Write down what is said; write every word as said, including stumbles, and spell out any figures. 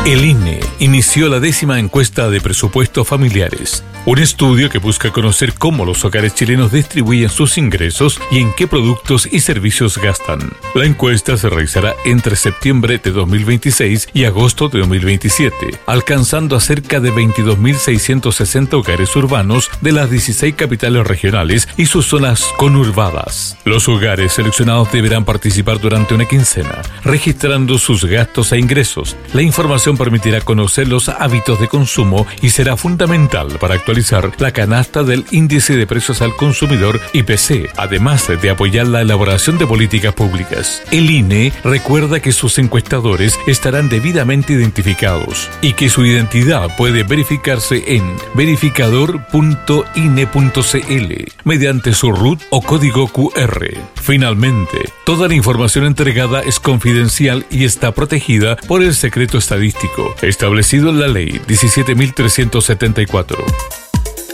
El I N E inició la décima encuesta de presupuestos familiares, un estudio que busca conocer cómo los hogares chilenos distribuyen sus ingresos y en qué productos y servicios gastan. La encuesta se realizará entre septiembre de dos mil veintiséis y agosto de dos mil veintisiete, alcanzando a cerca de veintidós mil seiscientos sesenta hogares urbanos de las dieciséis capitales regionales y sus zonas conurbadas. Los hogares seleccionados deberán participar durante una quincena, registrando sus gastos e ingresos. La información permitirá conocer los hábitos de consumo y será fundamental para actualizar la canasta del Índice de Precios al Consumidor I P C, además de apoyar la elaboración de políticas públicas. El I N E recuerda que sus encuestadores estarán debidamente identificados y que su identidad puede verificarse en verificador punto I N E punto C L mediante su R U T o código Q R. Finalmente, toda la información entregada es confidencial y está protegida por el secreto estadístico establecido en la Ley diecisiete mil trescientos setenta y cuatro.